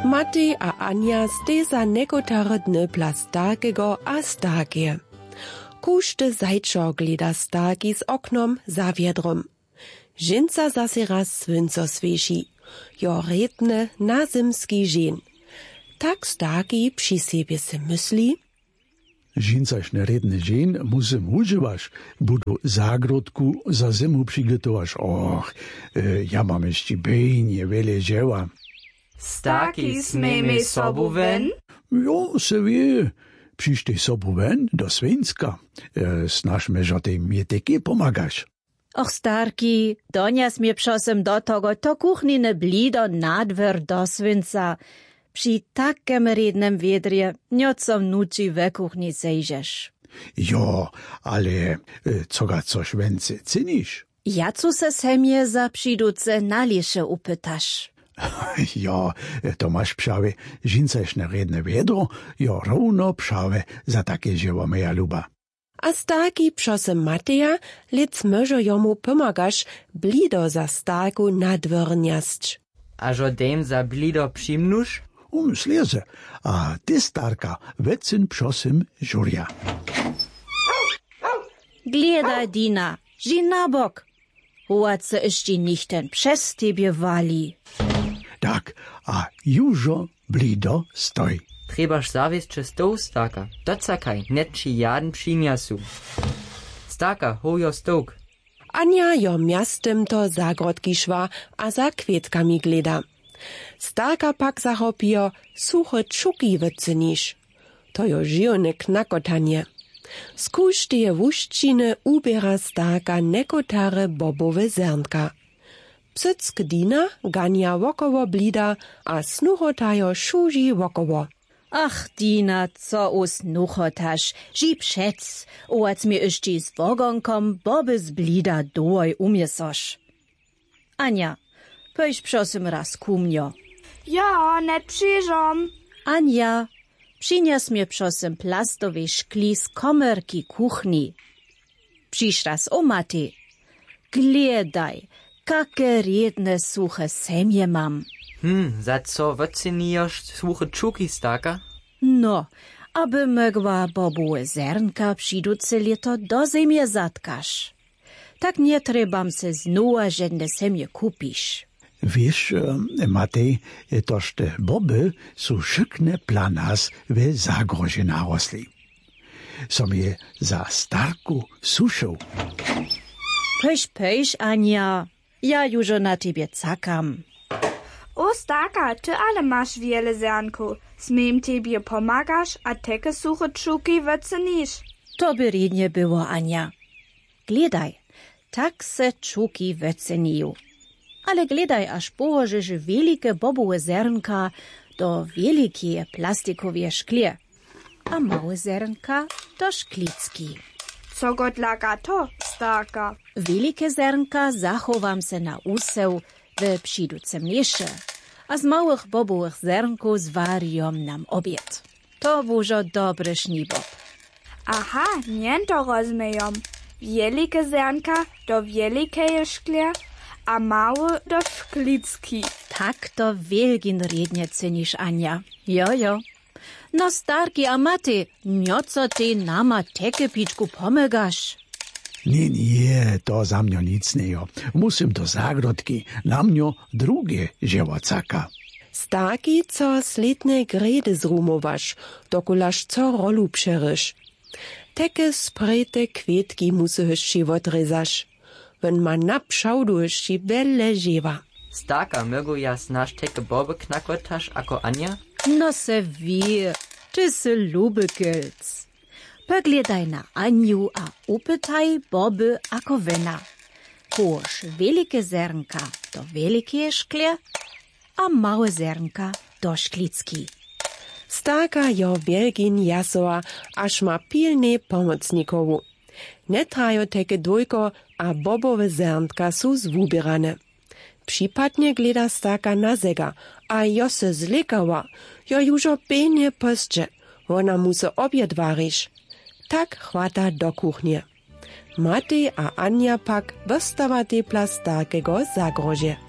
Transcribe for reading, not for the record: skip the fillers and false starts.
Matej a Anja stej za nekotare dny plastakego a starkie. Kušte zajčo gleda starki z oknom za viedrom. Žinca zase raz svinco sveši. Jo redne na zimski žen. Tak starki przy siebie se mysli. Žincaš neredne žen, musím uživaš, budu zagrodku za zimu přigotovaš. Ja mam ještě bejnie vele ževa. Starki smejme sobu ven? Jo, se vie. Přište sobu ven do Svenska. Snažme, že ty mi taky pomagaš. Och, starki, donjas mi přosem do toho to kuchnine blido nadver do Svenca. Przy takem rednem wiedrie niocom nuči ve kuchni sejžeš. Jo, ale coga coś więcej cynisz? Jacu se semje za přiduce nališe upytaš? Ja, to masz pšawe, žincaš neredne viedro, jo rovno pšawe za takie ževo meja luba. A starki přosem Mateja lec možo jomu pomagaš blido za starku nadvrnjasć. A žo dem za blido přimnuš? Sleze, a ty starka vecin přosem žurja. Gledaj, Dina, ži na bok. Hoat se ještě nichten přes tebie wali. Tak, a južo blido stoj. Trebaš zaviesť čez stov, starka. Docakaj, net či jaden přinjasu. Starka, hojo stok. Anja jo miastem to zagrodki šva a za kvietkami gleda. Starka pak zahopio suche čuki wycyniš. To jo žione knakotanie. Skušteje wuščine ubiera starka nekotare bobowe zernka. Psyck Dina gania wokowo blida, a snuchotajo šuži wokowo. Ach, Dina, co usnuchotaš, ži přec, oac mi ještě z wogonkom boby z blida doj umiesoš. Anja, pojď prosím raz ku mňo. Ja, net przyjrzom. Anja, przynies mnie prosím plastowe szkli z komerki kuchni. Przyjrz raz o Matej. Gledaj, kaké redne suche semje mam. Za co wyceniasz suche čuki, starka? No, aby mogła bobułe zernka přiduce lito do zemje zatkaš. Tak nie trebam se znowa żadne semje kupiš. Wiesz, Matej, toż te boby są szykne dla nas w zagrozie narosli. Som je za starku suszył. Pejś, Ania, ja już na tebie cakam. O, starka, ty ale masz wiele zernku. Smiem tebie pomagasz, a teke suche čuki wycenisz. To by rednie było, Ania. Gledaj, tak se čuki wyceniją. Ale gledaj, aż położysz wielkie bobowe zernka do wielkie plastikowe szklie, a małe zernka do szklicki. Co go dla to, starka? Wielkie zernka zachowam se na useł w přiducem lesie, a z małych bobowych zernków zwariom nam obiad. To bużo dobry sznibob. Aha, nien to rozumiem. Wielkie zernka do wielkiej szklie, a małe do szklicki. Tak to wielgin rednie cenisz, Ania. Jo. No, starki, a Matej, nioco ty nama teke pičku pomagaš? Nie, to za mňo nic nejo. Musím do zagrodki, na mňo drugie ževocaka. Starki, co slitne grede zrumowaš, dokulaš co rolu přeryš. Teke sprejte kwietki musyhyš ši odrezaš. Wenn man napschauduješ ši belle ževa. Starka, mogu ja snaž teke boby knakotaš ako Anja? No se wie, ty se lubekilc. Pogledaj na Anju a upytaj boby ako vena. Hoš velike zernka do velike škle, a małe zernka do šklicki. Starka jo wielgin jasoa, aż ma pilne pomocnikowu. Ne trajo teke dwójko, a bobowe zernka su zwubierane. Przypadnie gleda starka na zega, a jo se zlikała, jo jużo penie postże, ona mu se obiad wariš. Tak chwata do kuchnie. Matej a Anja pak wystawa te plastakego zagrozie.